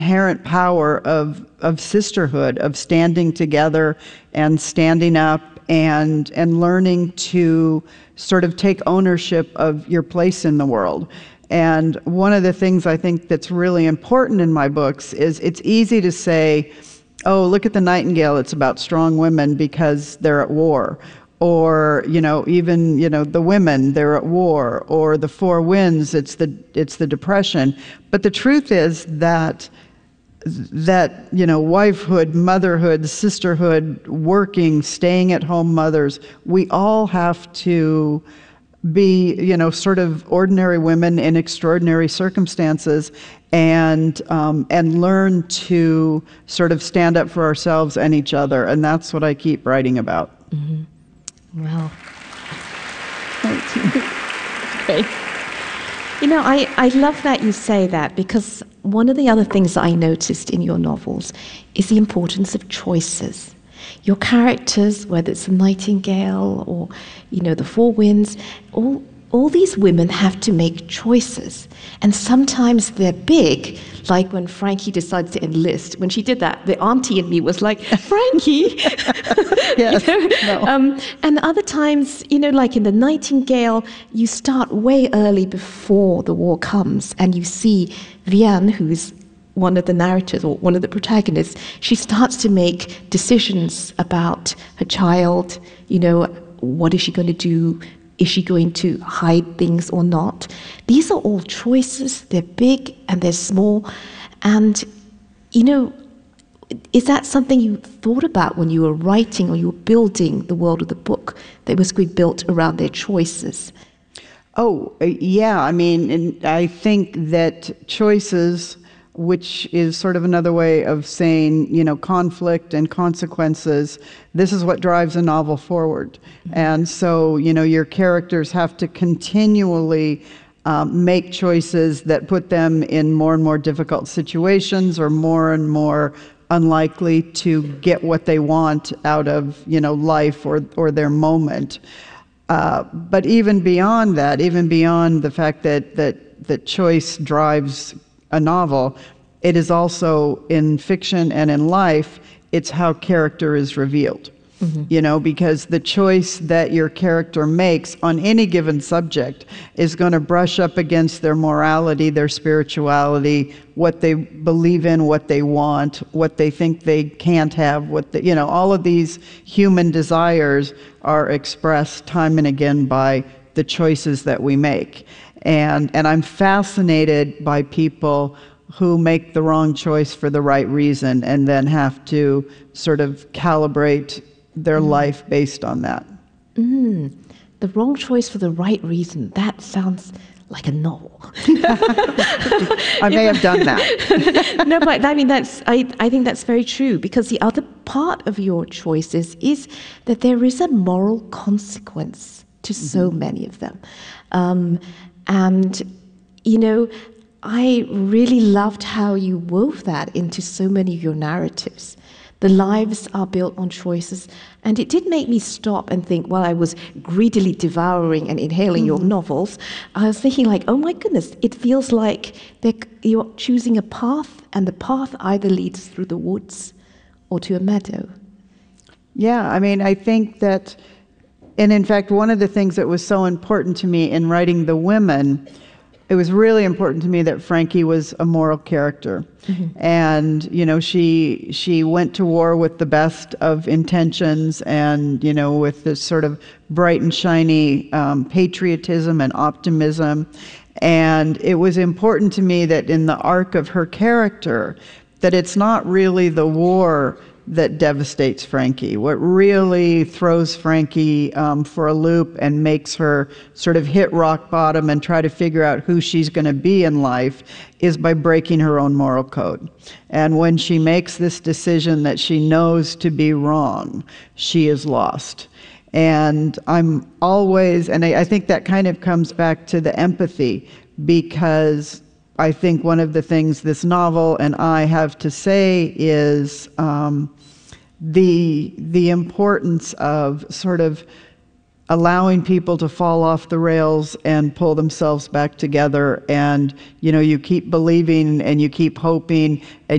inherent power of sisterhood, of standing together and standing up and learning to sort of take ownership of your place in the world. And one of the things I think that's really important in my books is it's easy to say, oh, look at the Nightingale, it's about strong women because they're at war. Or, even, the women, they're at war. Or the Four Winds, it's the Depression. But the truth is that wifehood, motherhood, sisterhood, working, staying at home mothers, we all have to be, sort of ordinary women in extraordinary circumstances, and learn to sort of stand up for ourselves and each other. And that's what I keep writing about. Mm-hmm. Wow. Great. I love that you say that, because one of the other things that I noticed in your novels is the importance of choices. Your characters, whether it's the Nightingale or, the Four Winds, all these women have to make choices. And sometimes they're big, like when Frankie decides to enlist. When she did that, the auntie in me was like, Frankie! Yes, no. And other times, like in the Nightingale, you start way early before the war comes, and you see Vianne, who's one of the narrators or one of the protagonists, she starts to make decisions about her child. What is she going to do? Is she going to hide things or not? These are all choices. They're big and they're small. And, is that something you thought about when you were writing or you were building the world of the book that was built around their choices? Oh, yeah. And I think that choices, which is sort of another way of saying, conflict and consequences, this is what drives a novel forward. Mm-hmm. And so, your characters have to continually make choices that put them in more and more difficult situations, or more and more unlikely to get what they want out of, life or their moment. But even beyond that, even beyond the fact that choice drives a novel, it is also in fiction and in life, it's how character is revealed. Mm-hmm. Because the choice that your character makes on any given subject is going to brush up against their morality, their spirituality, what they believe in, what they want, what they think they can't have, all of these human desires are expressed time and again by the choices that we make. And I'm fascinated by people who make the wrong choice for the right reason and then have to sort of calibrate their life based on that. The wrong choice for the right reason. That sounds like a novel. I may have done that. No, but I think that's very true, because the other part of your choices is that there is a moral consequence to so many of them. And, I really loved how you wove that into so many of your narratives. The lives are built on choices. And it did make me stop and think, while I was greedily devouring and inhaling your novels, I was thinking oh my goodness, it feels like you're choosing a path, and the path either leads through the woods or to a meadow. Yeah, I think that, and in fact, one of the things that was so important to me in writing the women, it was really important to me that Frankie was a moral character. Mm-hmm. And, she went to war with the best of intentions and, with this sort of bright and shiny patriotism and optimism. And it was important to me that in the arc of her character, that it's not really the war that devastates Frankie. What really throws Frankie for a loop and makes her sort of hit rock bottom and try to figure out who she's going to be in life is by breaking her own moral code. And when she makes this decision that she knows to be wrong, she is lost. And I'm always, and I think that kind of comes back to the empathy, because I think one of the things this novel and I have to say is the importance of sort of allowing people to fall off the rails and pull themselves back together. And, you keep believing and you keep hoping and